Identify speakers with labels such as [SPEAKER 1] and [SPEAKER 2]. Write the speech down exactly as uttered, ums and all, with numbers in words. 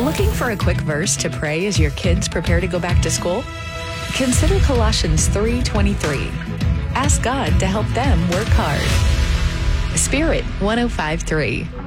[SPEAKER 1] Looking for a quick verse to pray as your kids prepare to go back to school? Consider Colossians three twenty-three. Ask God to help them work hard. Spirit one oh five point three.